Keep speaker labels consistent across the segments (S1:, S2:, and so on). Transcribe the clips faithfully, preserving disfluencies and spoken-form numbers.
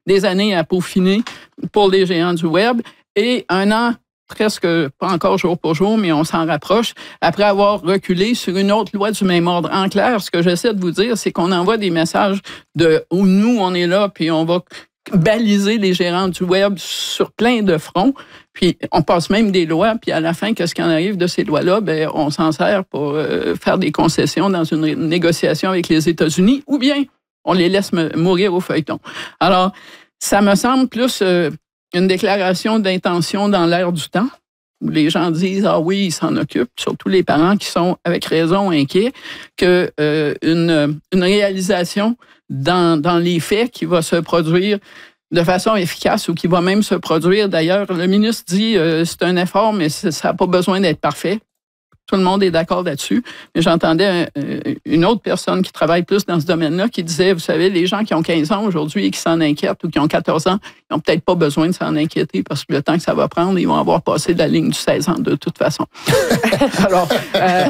S1: des années à peaufiner pour les géants du Web et un an, presque pas encore jour pour jour, mais on s'en rapproche, après avoir reculé sur une autre loi du même ordre. En clair, ce que j'essaie de vous dire, c'est qu'on envoie des messages de où nous, on est là, puis on va baliser les gérants du Web sur plein de fronts, puis on passe même des lois, puis à la fin, qu'est-ce qui en arrive de ces lois-là? Ben, on s'en sert pour euh, faire des concessions dans une négociation avec les États-Unis, ou bien on les laisse mourir au feuilleton. Alors, ça me semble plus... Euh, une déclaration d'intention dans l'air du temps, où les gens disent « Ah oui, ils s'en occupent », surtout les parents qui sont, avec raison, inquiets, qu'une euh, une, une réalisation dans, dans les faits qui va se produire de façon efficace ou qui va même se produire. D'ailleurs, le ministre dit euh, « C'est un effort, mais ça n'a pas besoin d'être parfait ». Tout le monde est d'accord là-dessus. Mais j'entendais un, une autre personne qui travaille plus dans ce domaine-là qui disait, vous savez, les gens qui ont quinze ans aujourd'hui et qui s'en inquiètent ou qui ont quatorze ans, ils n'ont peut-être pas besoin de s'en inquiéter parce que le temps que ça va prendre, ils vont avoir passé de la ligne du seize ans de toute façon. Alors, euh,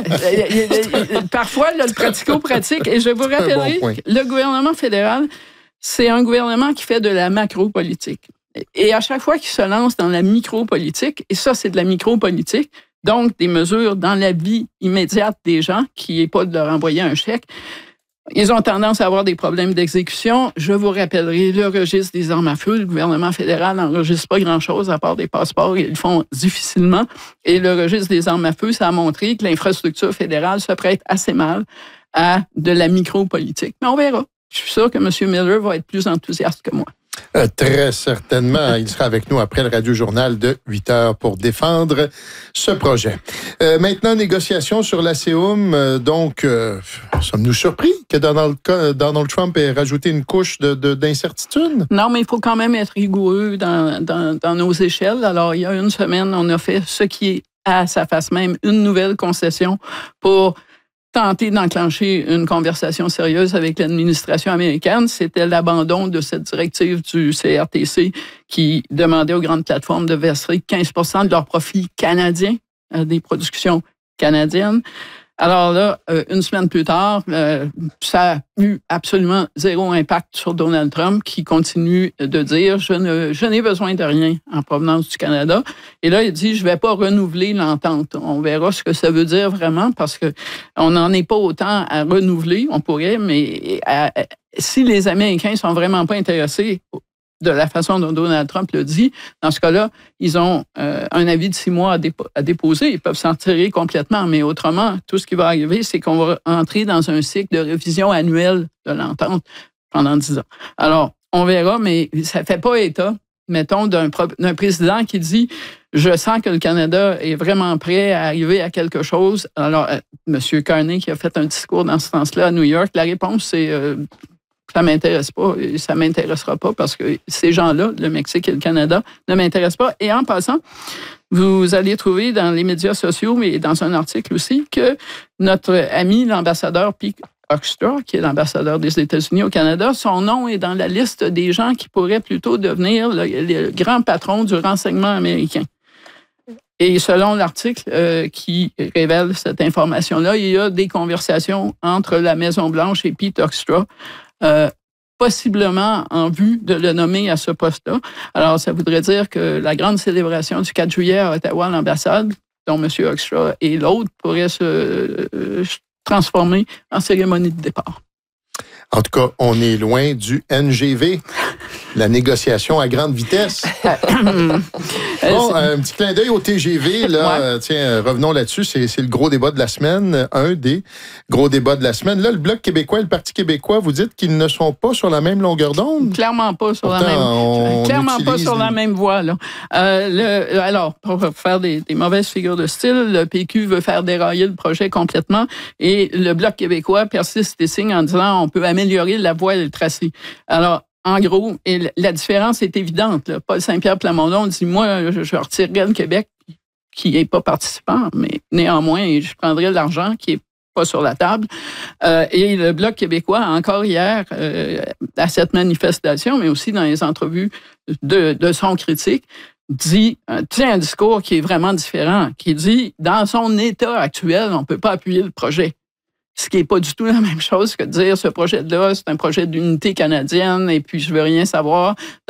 S1: parfois, là, le pratico-pratique, et je vous rappellerai bon que le gouvernement fédéral, c'est un gouvernement qui fait de la macro-politique. Et à chaque fois qu'il se lance dans la micro-politique, et ça, c'est de la micro-politique, donc, des mesures dans la vie immédiate des gens, qui n'est pas de leur envoyer un chèque. Ils ont tendance à avoir des problèmes d'exécution. Je vous rappellerai le registre des armes à feu. Le gouvernement fédéral n'enregistre pas grand-chose à part des passeports. Ils le font difficilement. Et le registre des armes à feu, ça a montré que l'infrastructure fédérale se prête assez mal à de la micro-politique. Mais on verra. Je suis sûr que M. Miller va être plus enthousiaste que moi.
S2: Euh, très certainement. Il sera avec nous après le Radio-Journal de huit heures pour défendre ce projet. Euh, maintenant, négociation sur l'A C U M. Euh, donc, euh, sommes-nous surpris que Donald, Donald Trump ait rajouté une couche de, de, d'incertitude?
S1: Non, mais il faut quand même être rigoureux dans, dans, dans nos échelles. Alors, il y a une semaine, on a fait ce qui est à sa face même une nouvelle concession pour tenter d'enclencher une conversation sérieuse avec l'administration américaine. C'était l'abandon de cette directive du C R T C qui demandait aux grandes plateformes de verser quinze pour cent de leurs profits canadiens à des productions canadiennes. Alors là, une semaine plus tard, ça a eu absolument zéro impact sur Donald Trump qui continue de dire « je ne, je n'ai besoin de rien en provenance du Canada ». Et là, il dit « je ne vais pas renouveler l'entente ». On verra ce que ça veut dire vraiment parce qu'on n'en est pas autant à renouveler, on pourrait, mais à, à, si les Américains ne sont vraiment pas intéressés de la façon dont Donald Trump le dit, dans ce cas-là, ils ont euh, un avis de six mois à, dépo- à déposer. Ils peuvent s'en tirer complètement. Mais autrement, tout ce qui va arriver, c'est qu'on va entrer dans un cycle de révision annuelle de l'entente pendant dix ans. Alors, on verra, mais ça ne fait pas état, mettons, d'un, pro- d'un président qui dit « Je sens que le Canada est vraiment prêt à arriver à quelque chose. » Alors, euh, M. Carney, qui a fait un discours dans ce sens-là à New York, la réponse, c'est... Euh, ça m'intéresse pas, et ça m'intéressera pas parce que ces gens-là, le Mexique et le Canada, ne m'intéressent pas. Et en passant, vous allez trouver dans les médias sociaux, mais dans un article aussi, que notre ami, l'ambassadeur Pete Hoekstra, qui est l'ambassadeur des États-Unis au Canada, son nom est dans la liste des gens qui pourraient plutôt devenir le, le grand patron du renseignement américain. Et selon l'article euh, qui révèle cette information-là, il y a des conversations entre la Maison-Blanche et Pete Hoekstra, Euh, possiblement en vue de le nommer à ce poste-là. Alors, ça voudrait dire que la grande célébration du quatre juillet à Ottawa, l'ambassade, dont M. Hoekstra et l'autre, pourrait se euh, transformer en cérémonie de départ.
S2: En tout cas, on est loin du N G V, la négociation à grande vitesse. Bon, un petit clin d'œil au T G V. Là, ouais. Tiens, revenons là-dessus. C'est, c'est le gros débat de la semaine, un des gros débats de la semaine. Là, le Bloc québécois et le Parti québécois, vous dites qu'ils ne sont pas sur la même longueur d'onde?
S1: Clairement pas sur Pourtant, la même. On clairement pas sur la même voie. Là. Euh, le, alors, pour faire des, des mauvaises figures de style, le P Q veut faire dérailler le projet complètement et le Bloc québécois persiste et signe en disant on peut améliorer la voie et le tracé. Alors, en gros, et la différence est évidente. Là. Paul Saint-Pierre Plamondon dit, moi, je, je retirerais le Québec, qui n'est pas participant, mais néanmoins, je prendrais l'argent qui n'est pas sur la table. Euh, et le Bloc québécois, encore hier, euh, à cette manifestation, mais aussi dans les entrevues de, de son critique, dit, tu sais, un discours qui est vraiment différent, qui dit, dans son état actuel, on ne peut pas appuyer le projet. Ce qui n'est pas du tout la même chose que de dire ce projet-là, c'est un projet d'unité canadienne et puis je veux rien savoir.